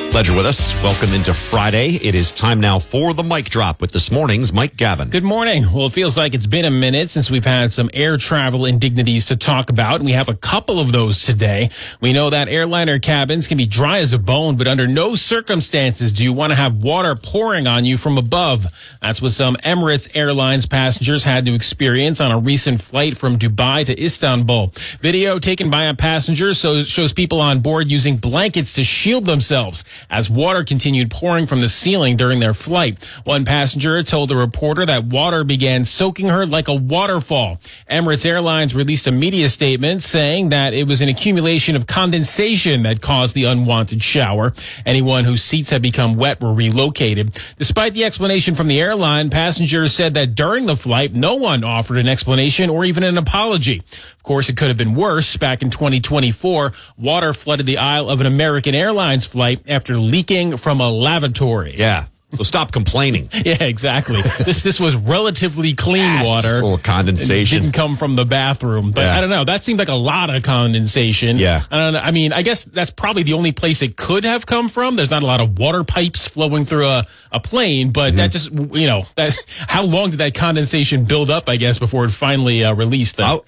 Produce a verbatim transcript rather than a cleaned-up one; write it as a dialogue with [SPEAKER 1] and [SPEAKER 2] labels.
[SPEAKER 1] Ledger with us. Welcome into Friday. It is time now for the mic drop with this morning's Mike Gavin.
[SPEAKER 2] Good morning. Well, it feels like it's been a minute since we've had some air travel indignities to talk about, and we have a couple of those today. We know that airliner cabins can be dry as a bone, but under no circumstances do you want to have water pouring on you from above. That's what some Emirates Airlines passengers had to experience on a recent flight from Dubai to Istanbul. Video taken by a passenger so shows people on board using blankets to shield themselves as water continued pouring from the ceiling during their flight. One passenger told the reporter that water began soaking her like a waterfall. Emirates Airlines released a media statement saying that it was an accumulation of condensation that caused the unwanted shower. Anyone whose seats had become wet were relocated. Despite the explanation from the airline, passengers said that during the flight, no one offered an explanation or even an apology. Of course, it could have been worse. Back in twenty twenty-four, water flooded the aisle of an American Airlines flight after leaking from a lavatory.
[SPEAKER 1] Yeah. So stop complaining.
[SPEAKER 2] Yeah, exactly. This this was relatively clean
[SPEAKER 1] Ah,
[SPEAKER 2] water.
[SPEAKER 1] just a little condensation.
[SPEAKER 2] It didn't come from the bathroom. But
[SPEAKER 1] Yeah.
[SPEAKER 2] I don't know. That seemed like a lot of condensation.
[SPEAKER 1] Yeah.
[SPEAKER 2] I don't know. I mean, I guess that's probably the only place it could have come from. There's not a lot of water pipes flowing through a, a plane, but mm-hmm. that just, you know, that how long did that condensation build up, I guess, before it finally uh, released? That?
[SPEAKER 1] I,